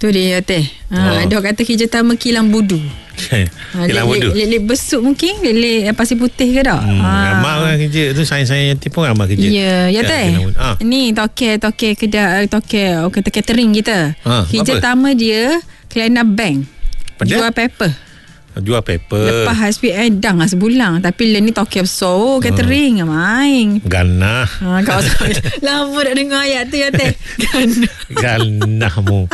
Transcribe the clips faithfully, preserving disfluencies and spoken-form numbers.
Tu dia teh. Ha, oh. Dok kata kerja pertama kilang budu. Ha, kilang budu. Lelek besuk mungkin, lelek pasir putih ke tak? Hmm, ha. Ramai orang kerja tu, saya-saya yatim pun ramai kerja. Ya, ya teh. Ha. Ni toke toke kedai toke oh, kata catering kita. Ha, kerja pertama dia Kelana Bank. Pada? Jual paper. Jual paper. Lepas H P I dah lah sebulan. Tapi le ni toke besar. Oh, catering hmm. main. Ganah. Ha, kau lama nak dengar ayat tu ya teh. Ganah. Ganah mu.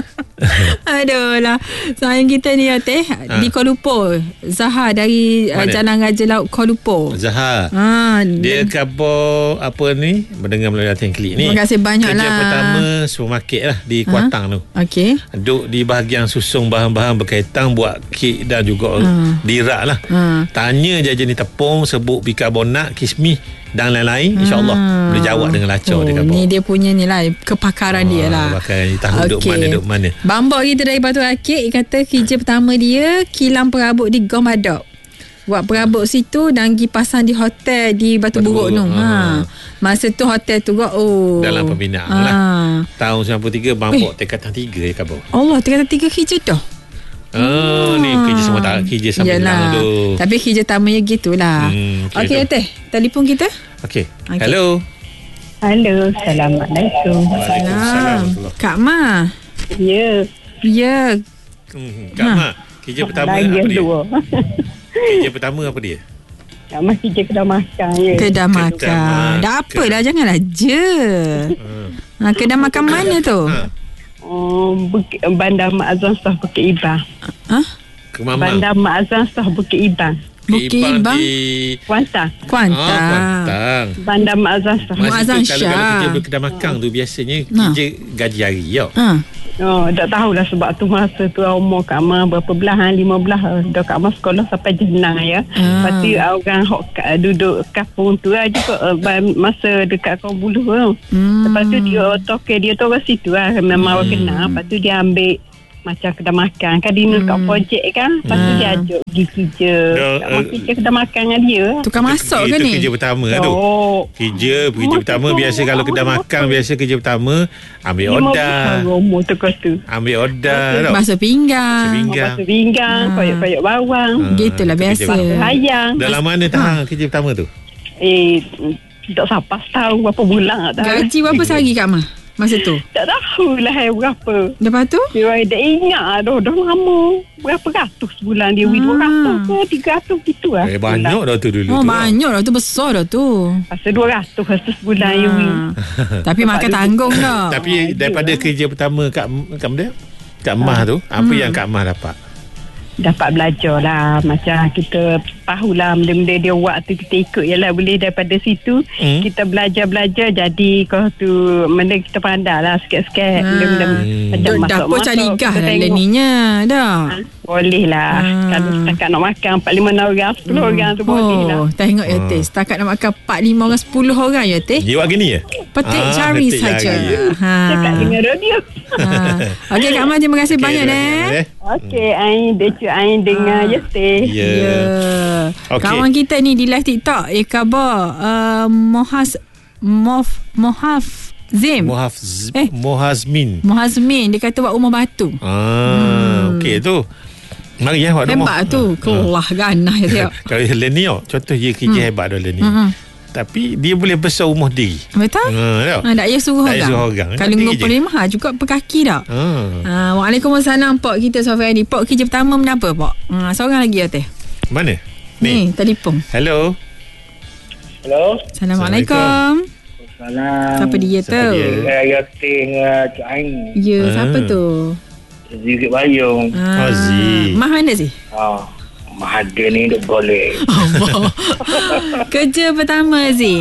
Aduh lah. Sayang kita ni ya teh ha. Di Kuala Lumpur. Zaha dari uh, Jalan Raja Laut Kuala Lumpur. Zaha ha, dia khabar apa ni, mendengar melalui latihan klik ni. Terima kasih banyak kerja lah. Kerja pertama supermarket lah di Kuatang ha? tu. Okey. Duduk di bahagian susung bahan-bahan berkaitan, buat kek dan juga ha. dirak lah. ha. Tanya je jenis tepung, serbuk bikarbonat, kismis dan lain-lain. ha. InsyaAllah boleh jawab dengan lacur. Oh, dia ni dia punya ni lah, kepakaran oh, dia lah. Kepakaran dia tahu okay. duduk mana duduk mana. Bambak kita dari Batu Akik kata kerja pertama dia kilang perabot di Gom Badok. Buat perabot situ dan pergi pasang di hotel di Batu, Batu Buruk tu. Ha. Masa tu hotel tu gak oh. dalam pembinaan ha. lah. Tahun sembilan puluh tiga Bambak tingkatan tiga ya khabar. Allah, tingkatan tiga kerja dah. Oh, hmm. ni kerja sama tak kerja sama dalam tu. Tapi kerja tamanya gitulah. Hmm, okey okay, teh, telefon kita. Okey. Okay. Hello. Halo, Assalamualaikum. Waalaikumsalam. Kak Ma. Ya. Ya. Hmm, Kak ha. Ma, kerja pertama Lagi apa dia? Kerja pertama apa dia? Kak Ma kerja kedai makan ya. Kedai makan. Dah apa dah, janganlah je. Ha, kedai makan mana tu? Ha. Oh, Bukit, Bandar Mak Azam Sah Bukit Ibang. Ha? Bandar Mak Azam Sah Bukit Ibang. Bukit Ibang di Kuantan. Kuantan. Ah, Kuantan. Bandar Mak Azam Sah. Mak Azam Syah. Kalau, kalau kerja kedai makan tu biasanya nah. kerja gaji hari ya. Ha. Oh, tak tahulah sebab tu masa tu umur Kak Ma berapa belah, lima belah dah Kak Ma sekolah sampai jenang ya. Ah. Lepas tu orang hok duduk kampung tu lah juga masa dekat Kampung Buluh tu. Hmm. Lepas tu dia toke dia tu orang situ lah, memang hmm. orang kenal. Lepas tu dia ambil macam kedai makan kan dia hmm. kat projek kan. Lepas tu hmm. dia ajak pergi kerja. Kak Ma kerja kedai makan dengan dia. Tukar masuk ke ni? Itu kerja pertama lah tu. Kerja, kerja pertama biasa kalau kedai makan biasa kerja pertama ambil order. Ambil order. Basuh pinggang. Basuh pinggang. Basuh pinggang, koyak-koyak bawang. Gitulah biasa. Hayang. Dalam mana tahan kerja pertama tu? Eh, tak siapa tahu berapa bulan tak tahu. Gaji berapa sehari Kak Ma? Masa tu? Tak tahulah hai berapa. Lepas tu? Dia dah ingat dah, dah lama. Berapa ratus sebulan dia? Ah. dua ratus ke tiga ratus gitu lah. Eh, banyak dah tu dulu. Oh, tu banyak dah tu. Besar dah tu. Pasal dua ratus rasa sebulan ah. Yui. Tapi makan tanggung dah. Tapi daripada kerja pertama Kak Kak Mah, Kak Mah tu, apa hmm. yang Kak Mah dapat? Dapat belajar lah. Macam kita tahulah benda-benda dia buat tu kita ikut je lah. Boleh daripada situ hmm. kita belajar-belajar jadi kau tu benda kita pandai lah sikit-sikit. Ha. Benda-benda hmm. macam masuk-masuk. Dah pun caligah lah leninya dah. Ha. Boleh lah. Ha. Kalau setakat nak makan empat lima orang, sepuluh hmm. orang tu oh, boleh lah. Tengok ya Teh. Setakat nak makan empat lima orang, sepuluh orang ya Teh. Dia buat gini ya? Petik ah, cari saja. Ha. Cakap dengan radio. Ha. Okey Kak Ma, terima kasih okay, banyak deh. Okey, ain decu ain dengar ya Teh. Ya. Yeah. Okay. Kawan kita ni di live TikTok eh khabar uh, Mohaz Mof Mohaf Zim Mohaf eh. Mohazmin Mohazmin dia kata buat rumah batu. Ah, hmm. okey tu. Mari ya buat rumah. Hebat tu. Kelah ganah ya tengok. Kalau Lenny contoh dia kerja hmm. hebat dah Lenny. Hmm. Tapi dia boleh besar rumah diri. Betul? Ha, tak payah suruh orang. Tak suruh orang. Kalau lima puluh lima ha, juga berkaki tak? Ha. Ha, Waalaikumsalam Pak kita Sofiani. Pak kerja pertama kenapa Pak? Ha, seorang lagi ya Teh. Mana? Ni, ni telefon. Hello. Hello. Assalamualaikum. Salam. Siapa dia tu? Saya Teh Cik Ain. Ya, ha. Siapa tu? Zikit Bayung. Ha. Aziz. Mah mana sih? Ha. Mahada ni duk boleh. Kerja pertama Aziz.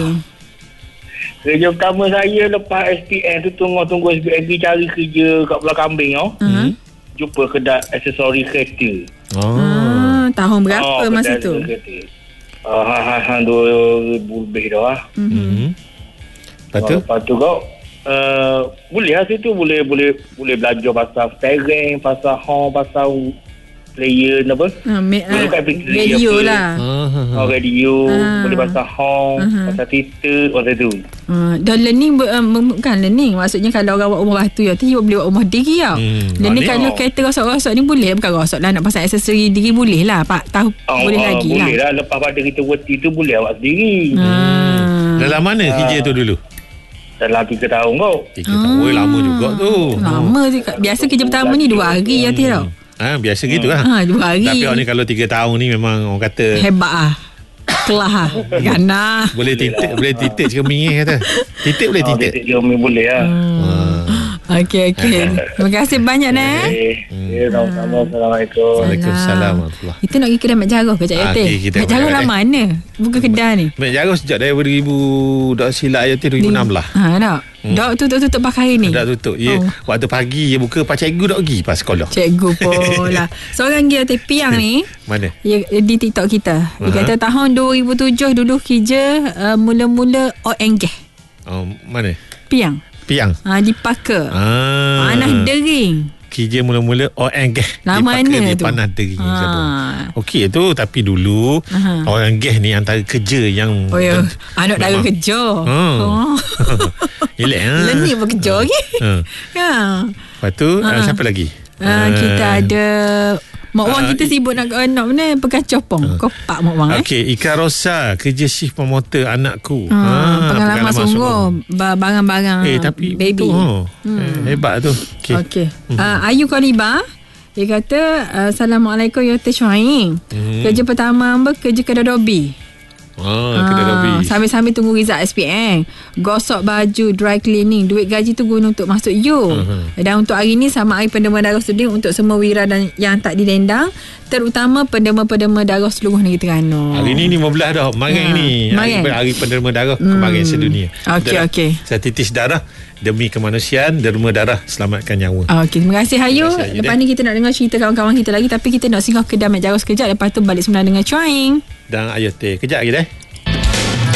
Kerja pertama saya lepas S P M tu tunggu-tunggu S P M pergi cari kerja kat Pulau Kambing oh. Uh-huh. Jumpa kedai aksesori kereta. Oh. Ah, tahun berapa oh, masa tu? Ah, ha ha dua ribu lebih dah. Mhm. Lepas tu? Lepas tu kau uh, boleh lah situ boleh boleh boleh belajar pasal steering, pasal horn, pasal player apa? Ha, me, Dulu kan player radio apa? lah. Oh, radio, Ah. boleh pasal home, Aha. pasal Twitter, pasal tu. Uh, dan learning ber, um, bukan learning. Maksudnya kalau orang buat rumah batu ya, tu boleh buat rumah diri tau. Hmm. Learning Ah, kalau ni- kereta rosok-rosok ni boleh. Bukan rosok lah, nak pasang aksesori diri boleh lah. Pak tahu Oh, boleh oh, lagi boleh lah. lah. Lepas pada kita berhenti tu boleh awak sendiri. Hmm. Dalam mana kerja tu dulu? Dalam tiga tahun kau. Tiga tahun. Oi, lama juga tu. Lama je. Biasa kerja pertama ni dua hari ya tau. Ha, biasa gitu lah. Ha, dua hari. Tapi awak ni kalau tiga tahun ni memang orang kata Hebat ah. Kelah ah. Gana. boleh titik, boleh titik cermin eh kata. Titik boleh Oh, titik. titik dia boleh lah. Okey okey. Terima kasih banyak Nek. Eh, eh, sama-sama. Assalamualaikum. Waalaikumsalam warahmatullahi. Itu nak pergi kedai Mak Jarah ke Cik Ah, Yati? pergi kedai Mak Mak Jarah Jarah, lah eh. mana? Buka kedai ni. Mek Jarah sejak dari dua ribu dak silap ayat dua ribu enam belas. Ha tak. Dak tutup-tutup pakai ni. Dah tutup. Ya, Oh. waktu pagi dia buka, pak cikgu dak pergi pas sekolah. Cikgu pula. Seorang dia Piang ni Mana? dia, di TikTok kita. Dia Aha. kata tahun dua ribu tujuh dulu kerja uh, mula-mula oil and gas. Oh, mana? Piang. Piang. Ha di Paka. Ah. Panas dering. Kerja mula-mula oil and gas. Lah Dia mana pakai di tu? panas dering. Ha. Okey tu, tapi dulu Aha. oil and gas ni antara kerja yang Oh ya, anak dah memang- kerja. Hmm. Oh. Elok ha. Learning pun kerja lagi. Ha. Ha. Lepas tu Ha. uh, siapa lagi? Ah, kita ada Mak Wang Ah, kita sibuk nak nak mana pekacau pong. Kopak Mak Wang eh. Okey, Ika Rosa kerja shift promoter anakku. Ha, pengalaman sungguh ba- barang-barang Eh tapi baby. betul, oh. eh, hebat tu. Okey. Okey. Okay. Uh, Ayu Koliba dia kata uh, Assalamualaikum ya Teh Syuaing. Hmm. Kerja pertama hamba kerja kedai Dobi. Ah, kedai Dobi. Sambil-sambil tunggu result S P M. Gosok baju, dry cleaning. Duit gaji tu guna untuk masuk U. Uh-huh. Dan untuk hari ni sama hari pendema darah student untuk semua wira dan yang tak didendang, terutama pendema-pendema darah seluruh negeri Terengganu. Hari ni lima belas dah. Kemarin Ha, ni hari, kemarin. hari penderma darah kemarin sedunia. Okey, Itulah. okey. Saya titis darah demi kemanusiaan, derma darah selamatkan nyawa. Okey, terima kasih Hayu. Terima kasih, Hayu, Lepas deh. ni kita nak dengar cerita kawan-kawan kita lagi, tapi kita nak singgah kedai Mek Jarah sekejap, lepas tu balik semula dengan Chuaing. Dan ayo teh kejap lagi dah.